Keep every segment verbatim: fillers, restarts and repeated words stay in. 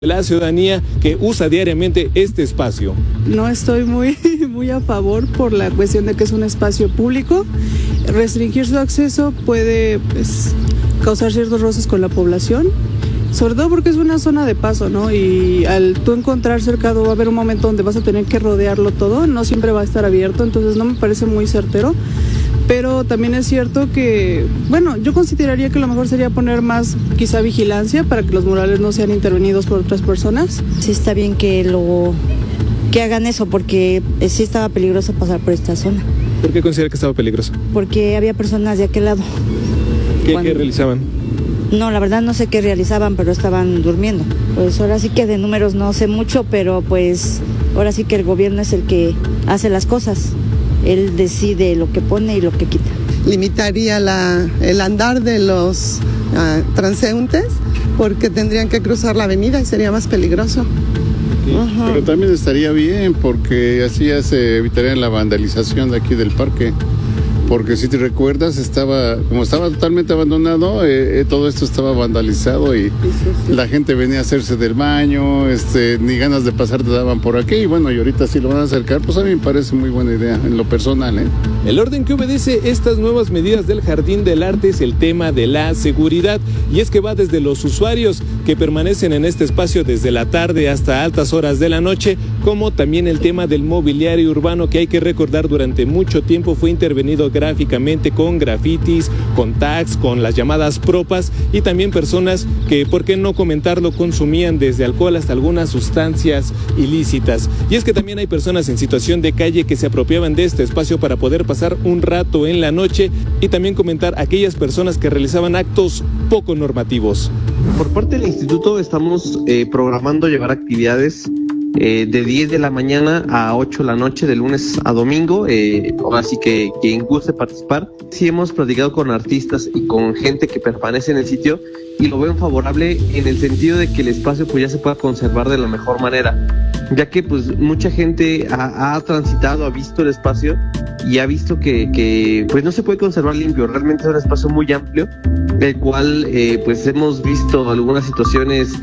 la ciudadanía que usa diariamente este espacio. No estoy muy, muy a favor por la cuestión de que es un espacio público. Restringir su acceso puede pues, causar ciertos roces con la población, sobre todo porque es una zona de paso, ¿no? Y al tú encontrar cercado va a haber un momento donde vas a tener que rodearlo todo, no siempre va a estar abierto, entonces no me parece muy certero. Pero también es cierto que, bueno, yo consideraría que lo mejor sería poner más quizá vigilancia para que los murales no sean intervenidos por otras personas. Sí está bien que lo que hagan eso porque sí estaba peligroso pasar por esta zona. ¿Por qué considera que estaba peligroso? Porque había personas de aquel lado. ¿Qué, Cuando... ¿qué realizaban? No, la verdad no sé qué realizaban, pero estaban durmiendo. Pues ahora sí que de números no sé mucho, pero pues ahora sí que el gobierno es el que hace las cosas. Él decide lo que pone y lo que quita. Limitaría la, el andar de los uh, transeúntes porque tendrían que cruzar la avenida y sería más peligroso. Okay. Uh-huh. Pero también estaría bien porque así ya se evitaría la vandalización de aquí del parque. Porque si te recuerdas, estaba como estaba totalmente abandonado, eh, eh, todo esto estaba vandalizado y sí, sí, sí. La gente venía a hacerse del baño, este, ni ganas de pasar te daban por aquí. Y bueno, y ahorita sí lo van a acercar, pues a mí me parece muy buena idea, en lo personal, ¿eh? El orden que obedece estas nuevas medidas del Jardín del Arte es el tema de la seguridad. Y es que va desde los usuarios que permanecen en este espacio desde la tarde hasta altas horas de la noche, como también el tema del mobiliario urbano que hay que recordar durante mucho tiempo fue intervenido gráficamente con grafitis, con tags, con las llamadas propas y también personas que, por qué no comentarlo, consumían desde alcohol hasta algunas sustancias ilícitas. Y es que también hay personas en situación de calle que se apropiaban de este espacio para poder pasar un rato en la noche y también comentar aquellas personas que realizaban actos poco normativos. Por parte del instituto estamos eh, programando llevar actividades Eh, de diez de la mañana a ocho de la noche, de lunes a domingo, eh, así que quien guste participar. Sí hemos platicado con artistas y con gente que permanece en el sitio y lo ven favorable en el sentido de que el espacio pues ya se pueda conservar de la mejor manera, ya que pues mucha gente ha, ha transitado, ha visto el espacio y ha visto que, que pues no se puede conservar limpio. Realmente es un espacio muy amplio, el cual eh, pues hemos visto algunas situaciones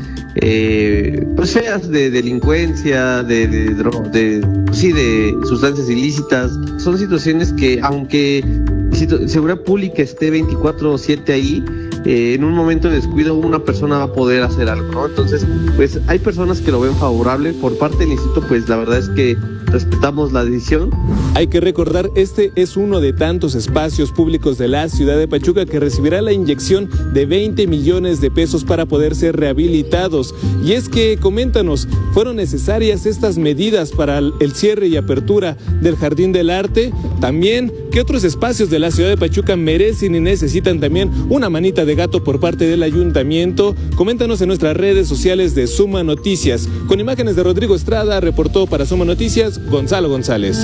eh, pues feas de delincuencia, de, de, de, de sí, de sustancias ilícitas. Son situaciones que aunque seguridad pública esté veinticuatro siete ahí, Eh, en un momento de descuido una persona va a poder hacer algo, ¿no? Entonces, pues hay personas que lo ven favorable. Por parte del instituto, pues la verdad es que respetamos la decisión. Hay que recordar, este es uno de tantos espacios públicos de la ciudad de Pachuca que recibirá la inyección de veinte millones de pesos para poder ser rehabilitados. Y es que, coméntanos, ¿fueron necesarias estas medidas para el cierre y apertura del Jardín del Arte? También, ¿qué otros espacios de la ciudad de Pachuca merecen y necesitan también una manita de gato por parte del ayuntamiento? Coméntanos en nuestras redes sociales de Suma Noticias. Con imágenes de Rodrigo Estrada, reportó para Suma Noticias Gonzalo González.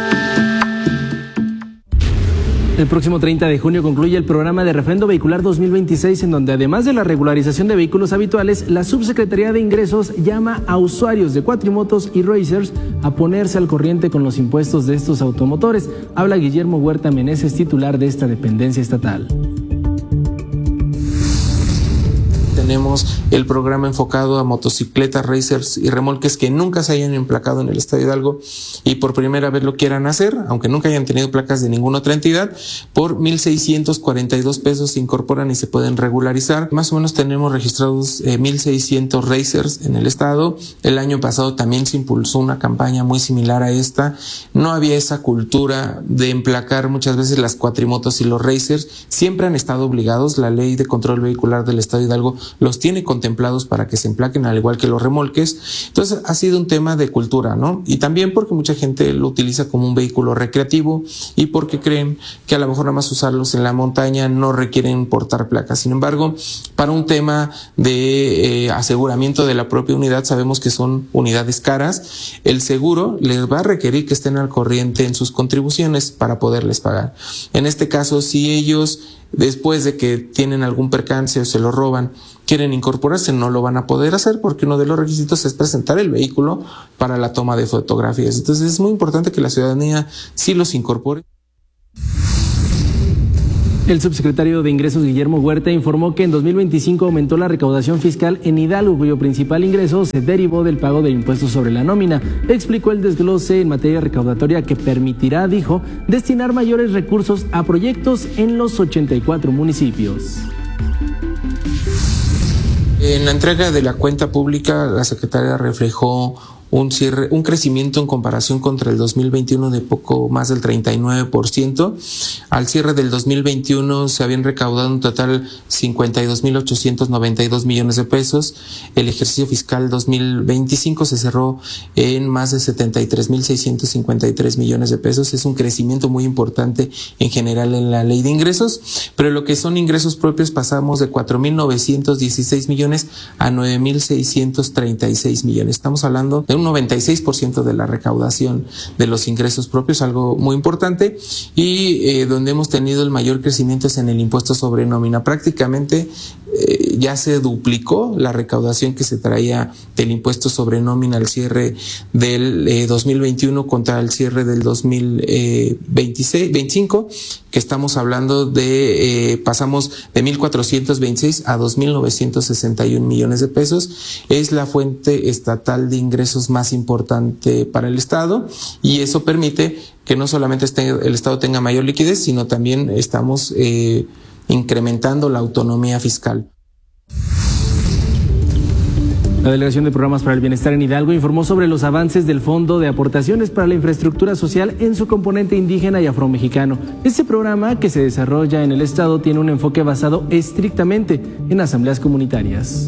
El próximo treinta de junio concluye el programa de refrendo vehicular dos mil veintiséis, en donde además de la regularización de vehículos habituales, la Subsecretaría de Ingresos llama a usuarios de cuatrimotos y racers a ponerse al corriente con los impuestos de estos automotores. Habla Guillermo Huerta Meneses, titular de esta dependencia estatal. Tenemos el programa enfocado a motocicletas, racers y remolques que nunca se hayan emplacado en el Estado Hidalgo y por primera vez lo quieran hacer, aunque nunca hayan tenido placas de ninguna otra entidad. Por mil seiscientos cuarenta y dos pesos se incorporan y se pueden regularizar. Más o menos tenemos registrados eh, mil seiscientos racers en el estado. El año pasado también se impulsó una campaña muy similar a esta. No había esa cultura de emplacar muchas veces las cuatrimotos y los racers. Siempre han estado obligados. La ley de control vehicular del Estado Hidalgo los tiene contemplados para que se emplaquen, al igual que los remolques. Entonces ha sido un tema de cultura, ¿no? Y también porque mucha gente lo utiliza como un vehículo recreativo y porque creen que a lo mejor nada más usarlos en la montaña no requieren portar placas. Sin embargo, para un tema de eh, aseguramiento de la propia unidad, sabemos que son unidades caras. El seguro les va a requerir que estén al corriente en sus contribuciones para poderles pagar. En este caso, si ellos, después de que tienen algún percance o se lo roban, quieren incorporarse, no lo van a poder hacer porque uno de los requisitos es presentar el vehículo para la toma de fotografías. Entonces es muy importante que la ciudadanía sí los incorpore. El subsecretario de Ingresos, Guillermo Huerta, informó que en dos mil veinticinco aumentó la recaudación fiscal en Hidalgo, cuyo principal ingreso se derivó del pago del impuesto sobre la nómina. Explicó el desglose en materia recaudatoria que permitirá, dijo, destinar mayores recursos a proyectos en los ochenta y cuatro municipios. En la entrega de la cuenta pública, la secretaria reflejó un cierre, un crecimiento en comparación contra el dos mil veintiuno de poco más del treinta y nueve por ciento. Al cierre del dos mil veintiuno se habían recaudado un total cincuenta y dos mil ochocientos noventa y dos millones de pesos. El ejercicio fiscal dos mil veinticinco se cerró en más de setenta y tres mil seiscientos cincuenta y tres millones de pesos. Es un crecimiento muy importante en general en la ley de ingresos, pero lo que son ingresos propios pasamos de cuatro mil novecientos dieciséis millones a nueve mil seiscientos treinta y seis millones. Estamos hablando de un noventa y seis por ciento de la recaudación de los ingresos propios, algo muy importante, y eh, donde hemos tenido el mayor crecimiento es en el impuesto sobre nómina. Prácticamente eh, ya se duplicó la recaudación que se traía del impuesto sobre nómina al cierre del eh, dos mil veintiuno contra el cierre del dos mil veintiséis, veinticinco, que estamos hablando de, eh, pasamos de mil cuatrocientos veintiséis a dos mil novecientos sesenta y un millones de pesos. Es la fuente estatal de ingresos más importante para el Estado, y eso permite que no solamente este, el Estado tenga mayor liquidez, sino también estamos eh, incrementando la autonomía fiscal. La Delegación de Programas para el Bienestar en Hidalgo informó sobre los avances del Fondo de Aportaciones para la Infraestructura Social en su componente indígena y afromexicano. Este programa, que se desarrolla en el Estado, tiene un enfoque basado estrictamente en asambleas comunitarias.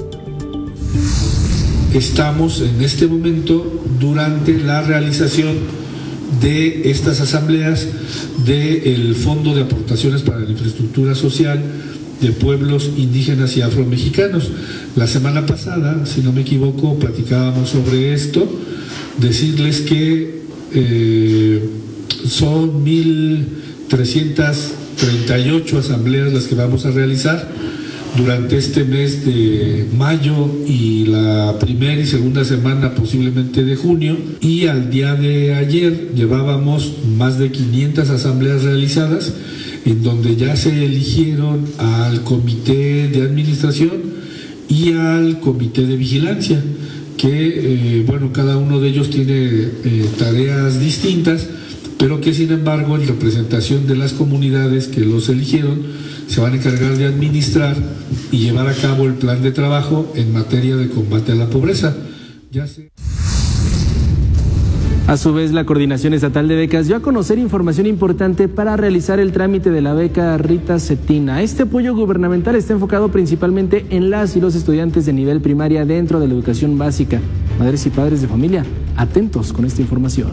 Estamos en este momento durante la realización de estas asambleas del Fondo de Aportaciones para la Infraestructura Social de Pueblos Indígenas y Afromexicanos. La semana pasada, si no me equivoco, platicábamos sobre esto. Decirles que eh, son mil trescientas treinta y ocho asambleas las que vamos a realizar durante este mes de mayo y la primera y segunda semana posiblemente de junio, y al día de ayer llevábamos más de quinientas asambleas realizadas, en donde ya se eligieron al comité de administración y al comité de vigilancia, que eh, bueno, cada uno de ellos tiene eh, tareas distintas, pero que sin embargo en representación de las comunidades que los eligieron se van a encargar de administrar y llevar a cabo el plan de trabajo en materia de combate a la pobreza. Ya se... A su vez, la Coordinación Estatal de Becas dio a conocer información importante para realizar el trámite de la beca Rita Cetina. Este apoyo gubernamental está enfocado principalmente en las y los estudiantes de nivel primaria dentro de la educación básica. Madres y padres de familia, atentos con esta información.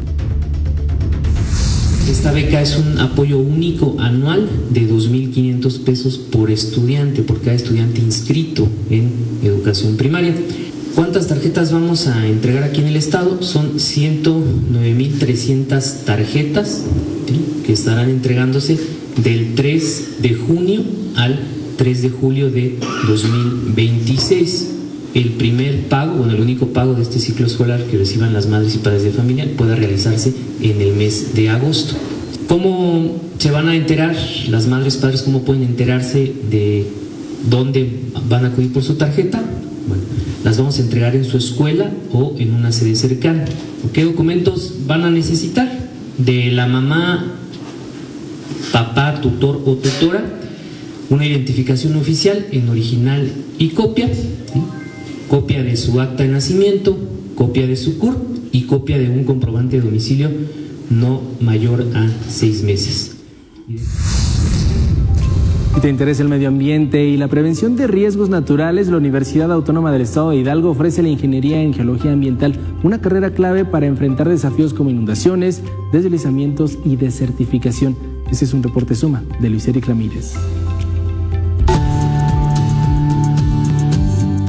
Esta beca es un apoyo único anual de dos mil quinientos pesos por estudiante, por cada estudiante inscrito en educación primaria. ¿Cuántas tarjetas vamos a entregar aquí en el estado? Son ciento nueve mil trescientas tarjetas, ¿sí?, que estarán entregándose del tres de junio al tres de julio de dos mil veintiséis. El primer pago, bueno, el único pago de este ciclo escolar que reciban las madres y padres de familia pueda realizarse en el mes de agosto. ¿Cómo se van a enterar las madres y padres? ¿Cómo pueden enterarse de dónde van a acudir por su tarjeta? Bueno, las vamos a entregar en su escuela o en una sede cercana. ¿Qué documentos van a necesitar? De la mamá, papá, tutor o tutora, una identificación oficial en original y copia, ¿sí?, copia de su acta de nacimiento, copia de su C U R y copia de un comprobante de domicilio no mayor a seis meses. Si te interesa el medio ambiente y la prevención de riesgos naturales, la Universidad Autónoma del Estado de Hidalgo ofrece la Ingeniería en Geología Ambiental, una carrera clave para enfrentar desafíos como inundaciones, deslizamientos y desertificación. Este es un reporte Suma de Luis Eric Ramírez.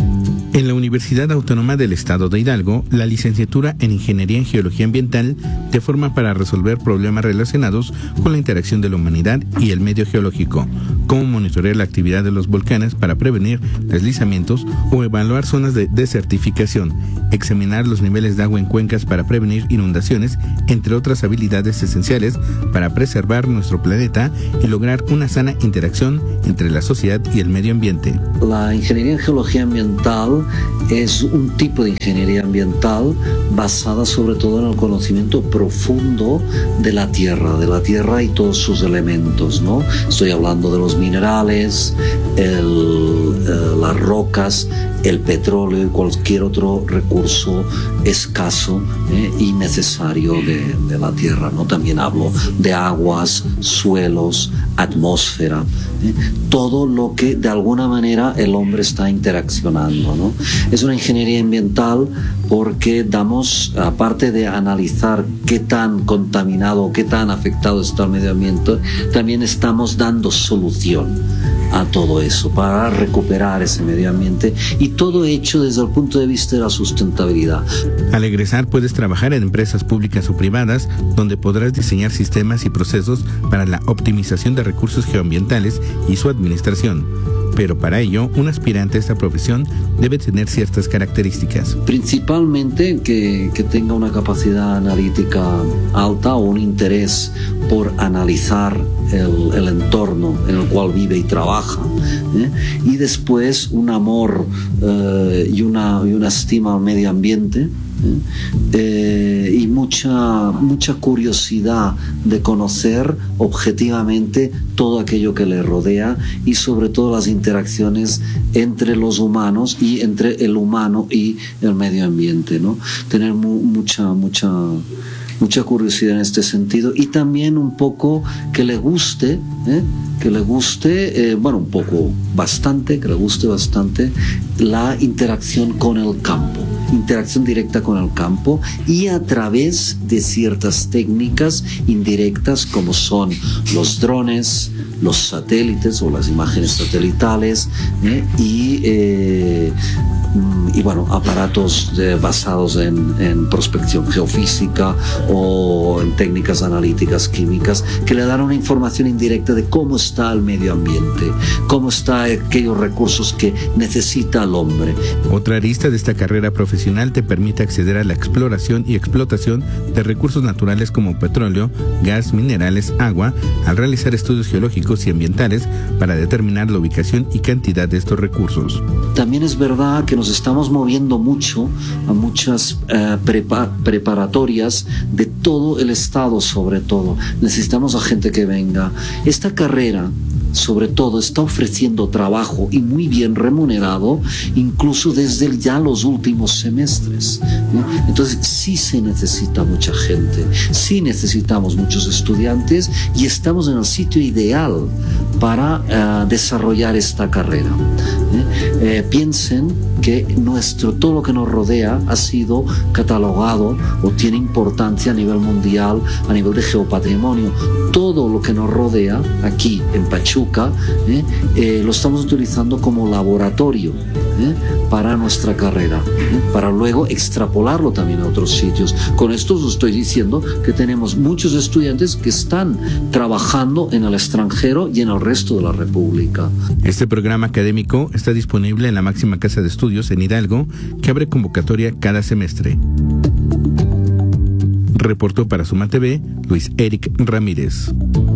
En la Universidad Autónoma del Estado de Hidalgo, la licenciatura en Ingeniería en Geología Ambiental te forma para resolver problemas relacionados con la interacción de la humanidad y el medio geológico, como monitorear la actividad de los volcanes para prevenir deslizamientos o evaluar zonas de desertificación, examinar los niveles de agua en cuencas para prevenir inundaciones, entre otras habilidades esenciales para preservar nuestro planeta y lograr una sana interacción entre la sociedad y el medio ambiente. La ingeniería en geología ambiental es un tipo de ingeniería ambiental basada sobre todo en el conocimiento profundo de la tierra, de la tierra y todos sus elementos, ¿no? Estoy hablando de los minerales, el, eh, las rocas, el petróleo y cualquier otro recurso escaso eh, y necesario de, de la tierra, ¿no? También hablo de aguas, suelos, atmósfera, eh, todo lo que de alguna manera el hombre está interaccionando, ¿no? Es una ingeniería ambiental porque damos, aparte de analizar qué tan contaminado, qué tan afectado está el medio ambiente, también estamos dando solución a todo eso para recuperar ese medio ambiente, y todo hecho desde el punto de vista de la sustentabilidad. Al egresar puedes trabajar en empresas públicas o privadas donde podrás diseñar sistemas y procesos para la optimización de recursos geoambientales y su administración. Pero para ello, un aspirante a esta profesión debe tener ciertas características. Principalmente que, que tenga una capacidad analítica alta o un interés por analizar el, el entorno en el cual vive y trabaja, ¿eh? Y después un amor eh, y, una, y una estima al medio ambiente. Eh, y mucha, mucha curiosidad de conocer objetivamente todo aquello que le rodea y sobre todo las interacciones entre los humanos y entre el humano y el medio ambiente, ¿no? Tener mu mucha, mucha, mucha curiosidad en este sentido, y también un poco que le guste, ¿eh? que le guste, eh, bueno, un poco, bastante, que le guste bastante la interacción con el campo, interacción directa con el campo, y a través de ciertas técnicas indirectas como son los drones, los satélites o las imágenes satelitales, ¿eh? y eh, y bueno, aparatos de, basados en, en prospección geofísica o en técnicas analíticas químicas que le dan una información indirecta de cómo está el medio ambiente, cómo están aquellos recursos que necesita el hombre. Otra arista de esta carrera profesional te permite acceder a la exploración y explotación de recursos naturales como petróleo, gas, minerales, agua, al realizar estudios geológicos y ambientales para determinar la ubicación y cantidad de estos recursos. También es verdad que nos estamos moviendo mucho a muchas eh, prepa preparatorias de todo el estado, sobre todo. Necesitamos a gente que venga. Esta carrera, sobre todo, está ofreciendo trabajo y muy bien remunerado, incluso desde ya los últimos semestres, ¿eh? Entonces sí se necesita mucha gente, sí necesitamos muchos estudiantes, y estamos en el sitio ideal para uh, desarrollar esta carrera. ¿eh? Eh, piensen que nuestro, todo lo que nos rodea ha sido catalogado o tiene importancia a nivel mundial, a nivel de geopatrimonio. Todo lo que nos rodea aquí en Pachuca ¿eh? Eh, lo estamos utilizando como laboratorio ¿eh? para nuestra carrera, ¿eh? para luego extrapolarlo también a otros sitios. Con esto os estoy diciendo que tenemos muchos estudiantes que están trabajando en el extranjero y en el resto de la República. Este programa académico está disponible en la máxima casa de estudios en Hidalgo, que abre convocatoria cada semestre. Reportó para Suma T V Luis Eric Ramírez.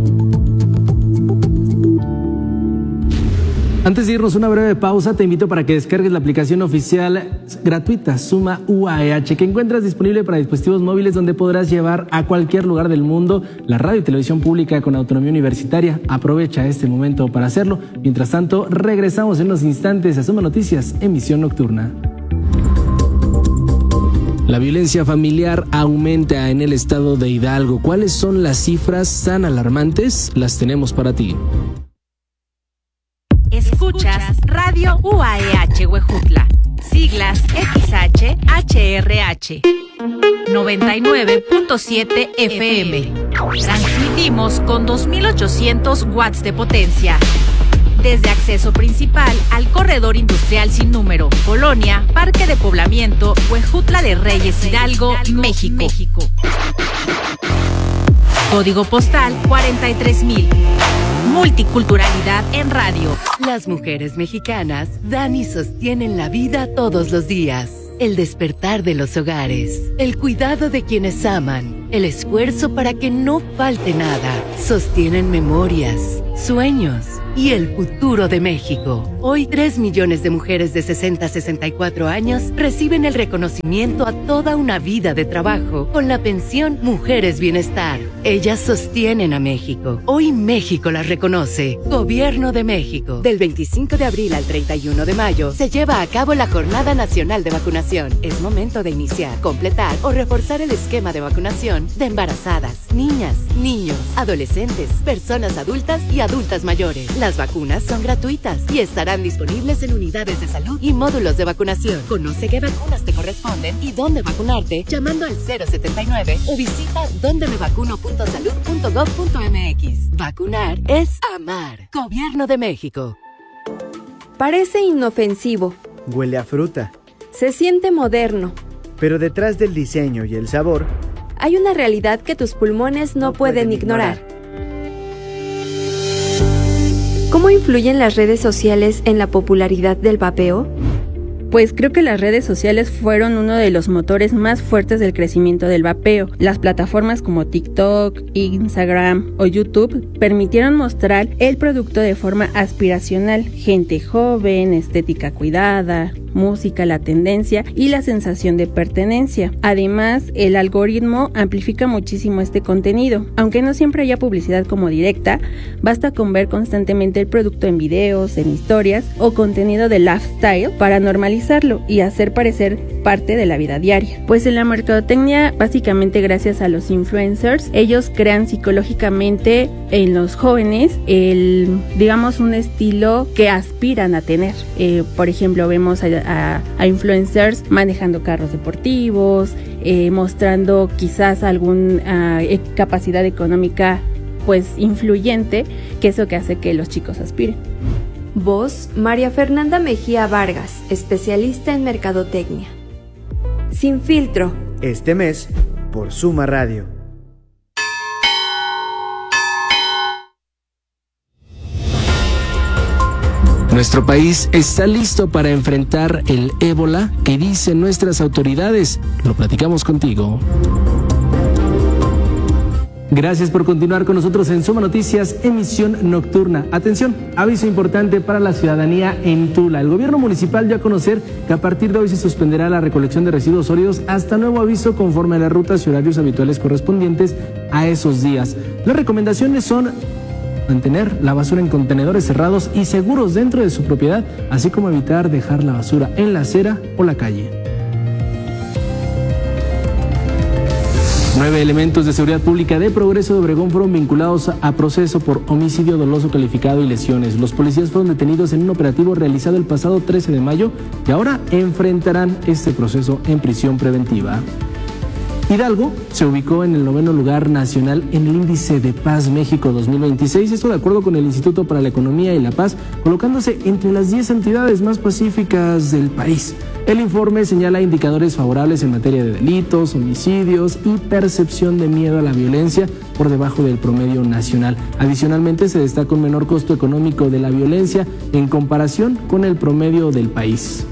Antes de irnos una breve pausa, te invito para que descargues la aplicación oficial gratuita Suma U A E H, que encuentras disponible para dispositivos móviles, donde podrás llevar a cualquier lugar del mundo la radio y televisión pública con autonomía universitaria. Aprovecha este momento para hacerlo. Mientras tanto, regresamos en unos instantes a Suma Noticias, emisión nocturna. La violencia familiar aumenta en el estado de Hidalgo. ¿Cuáles son las cifras tan alarmantes? Las tenemos para ti. Escuchas Radio U A E H Huejutla, siglas X H H R H, noventa y nueve punto siete F M. Transmitimos con dos mil ochocientos watts de potencia, desde acceso principal al corredor industrial sin número, Colonia, Parque de Poblamiento, Huejutla de Reyes, Hidalgo, México. México. Código postal cuarenta y tres mil. Multiculturalidad en radio. Las mujeres mexicanas dan y sostienen la vida todos los días. El despertar de los hogares, el cuidado de quienes aman, el esfuerzo para que no falte nada. Sostienen memorias, sueños y el futuro de México. Hoy, tres millones de mujeres de sesenta a sesenta y cuatro años reciben el reconocimiento a toda una vida de trabajo con la pensión Mujeres Bienestar. Ellas sostienen a México. Hoy México las reconoce. Gobierno de México. Del veinticinco de abril al treinta y uno de mayo se lleva a cabo la Jornada Nacional de Vacunación. Es momento de iniciar, completar o reforzar el esquema de vacunación de embarazadas, niñas, niños, adolescentes, personas adultas y adultas mayores. Las vacunas son gratuitas y estarán disponibles en unidades de salud y módulos de vacunación. Conoce qué vacunas te corresponden y dónde vacunarte llamando al cero setenta y nueve o visita donde me vacuno punto salud punto gov punto mx. Vacunar es amar. Gobierno de México. Parece inofensivo. Huele a fruta. Se siente moderno. Pero detrás del diseño y el sabor, hay una realidad que tus pulmones no, no pueden, pueden ignorar. ignorar. ¿Cómo influyen las redes sociales en la popularidad del vapeo? Pues creo que las redes sociales fueron uno de los motores más fuertes del crecimiento del vapeo. Las plataformas como TikTok, Instagram o YouTube permitieron mostrar el producto de forma aspiracional. Gente joven, estética cuidada, música, la tendencia y la sensación de pertenencia. Además, el algoritmo amplifica muchísimo este contenido. Aunque no siempre haya publicidad como directa, basta con ver constantemente el producto en videos, en historias o contenido de lifestyle para normalizarlo y hacer parecer parte de la vida diaria. Pues en la mercadotecnia, básicamente gracias a los influencers, ellos crean psicológicamente en los jóvenes el, digamos, un estilo que aspiran a tener. Eh, por ejemplo, vemos a, a, a influencers manejando carros deportivos, eh, mostrando quizás alguna uh, capacidad económica pues influyente, que es lo que hace que los chicos aspiren. Voz, María Fernanda Mejía Vargas, especialista en mercadotecnia. Sin filtro. Este mes, por Suma Radio. Nuestro país está listo para enfrentar el ébola que dicen nuestras autoridades. Lo platicamos contigo. Gracias por continuar con nosotros en Suma Noticias, emisión nocturna. Atención, aviso importante para la ciudadanía en Tula. El gobierno municipal dio a conocer que a partir de hoy se suspenderá la recolección de residuos sólidos hasta nuevo aviso conforme a las rutas y horarios habituales correspondientes a esos días. Las recomendaciones son mantener la basura en contenedores cerrados y seguros dentro de su propiedad, así como evitar dejar la basura en la acera o la calle. Nueve elementos de seguridad pública de Progreso de Obregón fueron vinculados a proceso por homicidio doloso calificado y lesiones. Los policías fueron detenidos en un operativo realizado el pasado trece de mayo y ahora enfrentarán este proceso en prisión preventiva. Hidalgo se ubicó en el noveno lugar nacional en el índice de Paz México dos mil veintiséis, esto de acuerdo con el Instituto para la Economía y la Paz, colocándose entre las diez entidades más pacíficas del país. El informe señala indicadores favorables en materia de delitos, homicidios y percepción de miedo a la violencia por debajo del promedio nacional. Adicionalmente, se destaca un menor costo económico de la violencia en comparación con el promedio del país.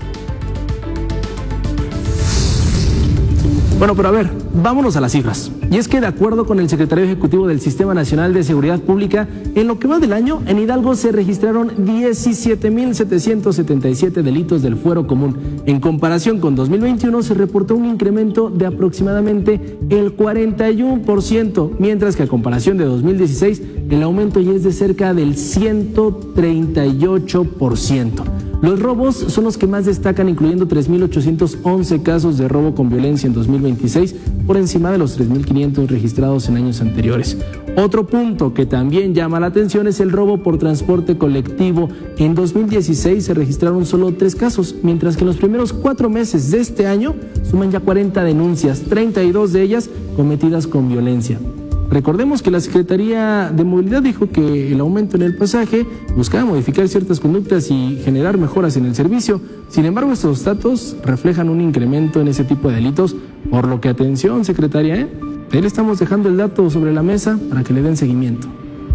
Bueno, pero a ver, vámonos a las cifras. Y es que de acuerdo con el secretario ejecutivo del Sistema Nacional de Seguridad Pública, en lo que va del año, en Hidalgo se registraron diecisiete mil setecientos setenta y siete delitos del fuero común. En comparación con dos mil veintiuno se reportó un incremento de aproximadamente el cuarenta y uno por ciento, mientras que a comparación de dos mil dieciséis el aumento ya es de cerca del ciento treinta y ocho por ciento. Los robos son los que más destacan, incluyendo tres mil ochocientos once casos de robo con violencia en dos mil veintiséis, por encima de los tres mil quinientos registrados en años anteriores. Otro punto que también llama la atención es el robo por transporte colectivo. En dos mil dieciséis se registraron solo tres casos, mientras que en los primeros cuatro meses de este año suman ya cuarenta denuncias, treinta y dos de ellas cometidas con violencia. Recordemos que la Secretaría de Movilidad dijo que el aumento en el pasaje buscaba modificar ciertas conductas y generar mejoras en el servicio. Sin embargo, estos datos reflejan un incremento en ese tipo de delitos, por lo que atención, secretaria, ¿eh? Ahí le estamos dejando el dato sobre la mesa para que le den seguimiento.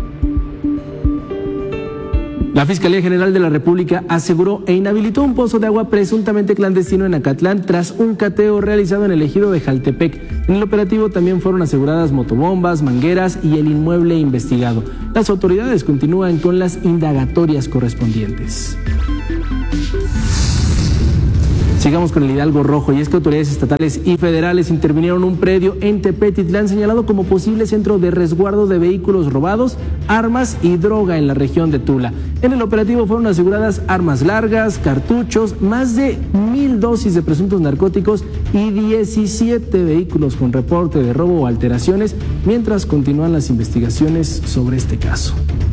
La Fiscalía General de la República aseguró e inhabilitó un pozo de agua presuntamente clandestino en Acatlán tras un cateo realizado en el ejido de Jaltepec. En el operativo también fueron aseguradas motobombas, mangueras y el inmueble investigado. Las autoridades continúan con las indagatorias correspondientes. Sigamos con el Hidalgo Rojo, y es que autoridades estatales y federales intervinieron en un predio en Tepetitlán señalado como posible centro de resguardo de vehículos robados, armas y droga en la región de Tula. En el operativo fueron aseguradas armas largas, cartuchos, más de mil dosis de presuntos narcóticos y diecisiete vehículos con reporte de robo o alteraciones, mientras continúan las investigaciones sobre este caso.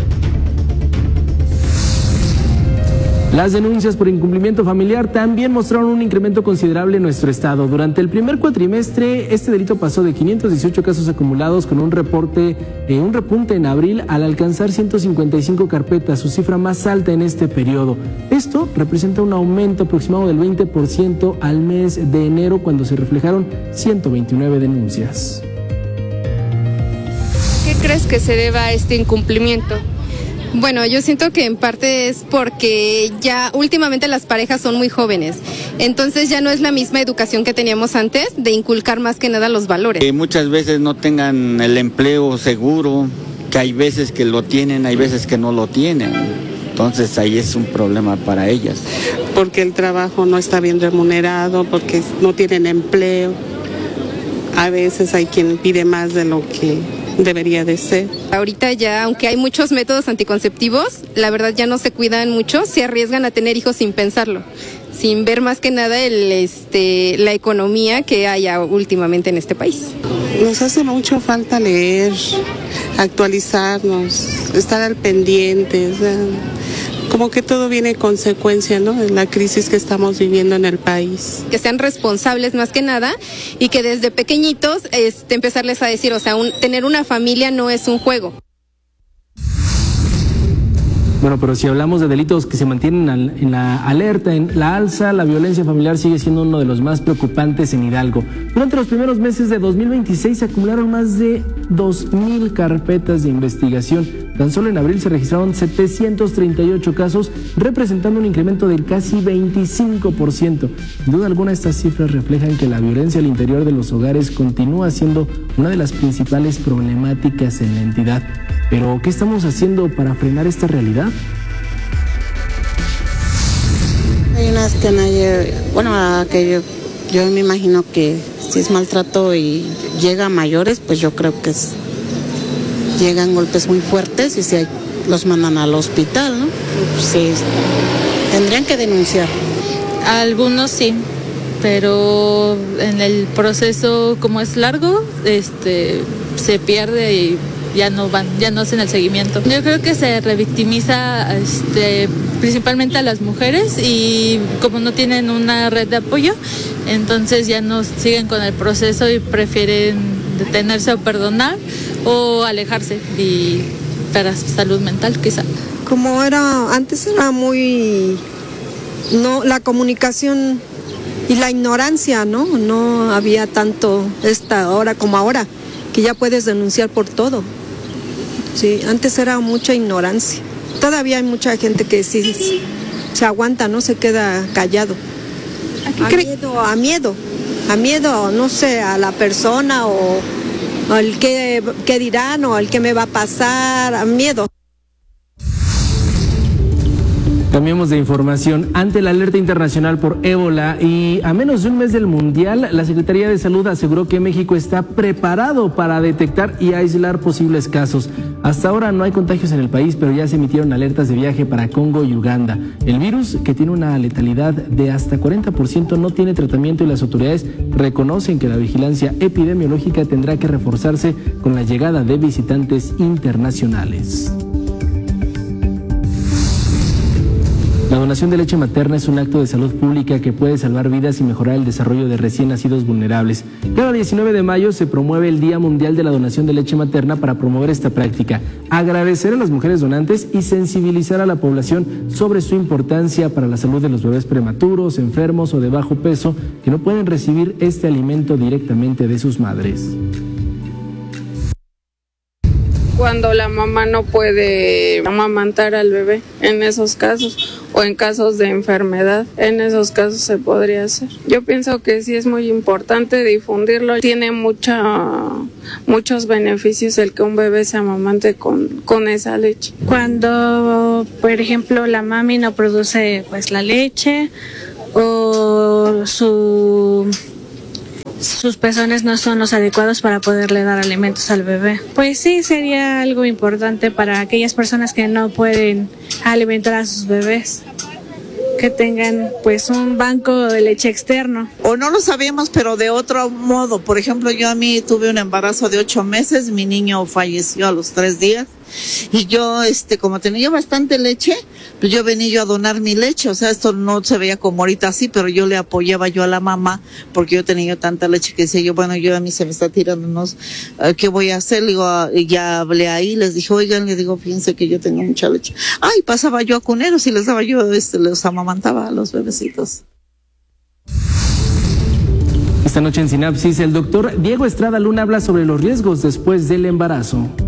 Las denuncias por incumplimiento familiar también mostraron un incremento considerable en nuestro estado. Durante el primer cuatrimestre, este delito pasó de quinientos dieciocho casos acumulados con un reporte, eh, un repunte en abril al alcanzar ciento cincuenta y cinco carpetas, su cifra más alta en este periodo. Esto representa un aumento aproximado del veinte por ciento al mes de enero, cuando se reflejaron ciento veintinueve denuncias. ¿Qué crees que se deba a este incumplimiento? Bueno, yo siento que en parte es porque ya últimamente las parejas son muy jóvenes, entonces ya no es la misma educación que teníamos antes de inculcar más que nada los valores. Que muchas veces no tengan el empleo seguro, que hay veces que lo tienen, hay veces que no lo tienen, entonces ahí es un problema para ellas. Porque el trabajo no está bien remunerado, porque no tienen empleo, a veces hay quien pide más de lo que debería de ser. Ahorita ya, aunque hay muchos métodos anticonceptivos, la verdad ya no se cuidan mucho, se arriesgan a tener hijos sin pensarlo, sin ver más que nada el, este, la economía que hay últimamente en este país. Nos hace mucho falta leer, actualizarnos, estar al pendiente, o sea, como que todo viene en consecuencia, ¿no?, de la crisis que estamos viviendo en el país. Que sean responsables más que nada y que desde pequeñitos este, empezarles a decir, o sea, un, tener una familia no es un juego. Bueno, pero si hablamos de delitos que se mantienen al, en la alerta, en la alza, la violencia familiar sigue siendo uno de los más preocupantes en Hidalgo. Durante los primeros meses de dos mil veintiséis se acumularon más de dos mil carpetas de investigación. Tan solo en abril se registraron setecientos treinta y ocho casos, representando un incremento del casi veinticinco por ciento. Sin duda alguna, estas cifras reflejan que la violencia al interior de los hogares continúa siendo una de las principales problemáticas en la entidad. Pero, ¿qué estamos haciendo para frenar esta realidad? Hay unas que nadie, bueno, que yo, yo me imagino que si es maltrato y llega a mayores, pues yo creo que es, llegan golpes muy fuertes y si hay, los mandan al hospital, ¿no? Sí, tendrían que denunciar. Algunos sí, pero en el proceso, como es largo, este, se pierde y ya no van, ya no hacen el seguimiento. Yo creo que se revictimiza este, principalmente a las mujeres y como no tienen una red de apoyo, entonces ya no siguen con el proceso y prefieren detenerse o perdonar o alejarse y para salud mental quizá. Como era, antes era muy, no, la comunicación y la ignorancia, ¿no? No había tanto esta hora como ahora, que ya puedes denunciar por todo. Sí, antes era mucha ignorancia. Todavía hay mucha gente que sí se aguanta, no se queda callado. ¿A, a miedo, a miedo, a miedo, no sé, a la persona o, o el que, que dirán o el que me va a pasar, a miedo. Cambiemos de información. Ante la alerta internacional por ébola y a menos de un mes del Mundial, la Secretaría de Salud aseguró que México está preparado para detectar y aislar posibles casos. Hasta ahora no hay contagios en el país, pero ya se emitieron alertas de viaje para Congo y Uganda. El virus, que tiene una letalidad de hasta cuarenta por ciento, no tiene tratamiento y las autoridades reconocen que la vigilancia epidemiológica tendrá que reforzarse con la llegada de visitantes internacionales. La donación de leche materna es un acto de salud pública que puede salvar vidas y mejorar el desarrollo de recién nacidos vulnerables. Cada diecinueve de mayo se promueve el Día Mundial de la Donación de Leche Materna para promover esta práctica, agradecer a las mujeres donantes y sensibilizar a la población sobre su importancia para la salud de los bebés prematuros, enfermos o de bajo peso que no pueden recibir este alimento directamente de sus madres. Cuando la mamá no puede amamantar al bebé, en esos casos, o en casos de enfermedad, en esos casos se podría hacer. Yo pienso que sí es muy importante difundirlo, tiene mucha, muchos beneficios el que un bebé se amamante con, con esa leche. Cuando, por ejemplo, la mami no produce pues la leche o su... sus pezones no son los adecuados para poderle dar alimentos al bebé. Pues sí, sería algo importante para aquellas personas que no pueden alimentar a sus bebés, que tengan pues un banco de leche externo. O no lo sabíamos, pero de otro modo. Por ejemplo, yo a mí tuve un embarazo de ocho meses, mi niño falleció a los tres días. Y yo, este, como tenía bastante leche, pues yo venía yo a donar mi leche. O sea, esto no se veía como ahorita así, pero yo le apoyaba yo a la mamá, porque yo tenía tanta leche que decía yo, bueno, yo a mí se me está tirando unos, ¿qué voy a hacer? Le digo, y ya hablé ahí, les dije, oigan, le digo, fíjense que yo tengo mucha leche. Ay, pasaba yo a cuneros y les daba yo, este, les amamantaba a los bebecitos. Esta noche en Sinapsis, el doctor Diego Estrada Luna habla sobre los riesgos después del embarazo.